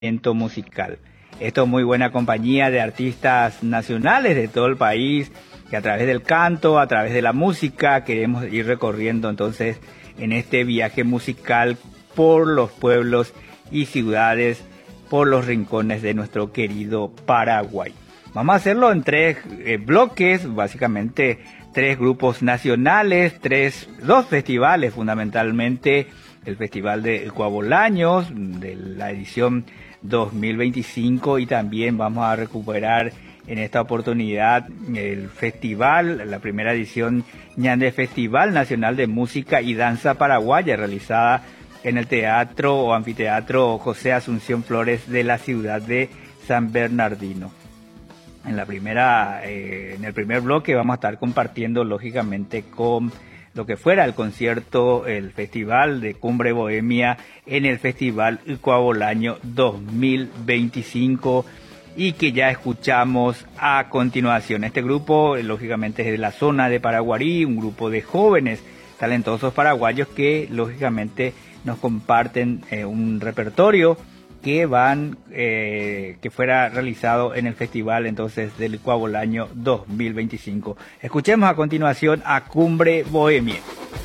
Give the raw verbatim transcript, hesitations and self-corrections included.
evento musical. Esto es muy buena compañía de artistas nacionales de todo el país, que a través del canto, a través de la música, queremos ir recorriendo entonces en este viaje musical por los pueblos y ciudades, por los rincones de nuestro querido Paraguay. Vamos a hacerlo en tres eh, bloques, básicamente tres grupos nacionales, tres, dos festivales fundamentalmente, el Festival de Cuabolaños, de la edición dos mil veinticinco, y también vamos a recuperar en esta oportunidad el festival, la primera edición Ñande Festival Nacional de Música y Danza Paraguaya, realizada en el Teatro o Anfiteatro José Asunción Flores de la ciudad de San Bernardino. En la primera, eh, en el primer bloque vamos a estar compartiendo lógicamente con lo que fuera el concierto, el festival de Cumbre Bohemia en el Festival Cuabolaño dos mil veinticinco, y que ya escuchamos a continuación. Este grupo lógicamente es de la zona de Paraguarí, un grupo de jóvenes talentosos paraguayos que lógicamente nos comparten eh, un repertorio que van eh, que fuera realizado en el festival entonces del Cuabolaño dos mil veinticinco. Escuchemos a continuación a Cumbre Bohemia.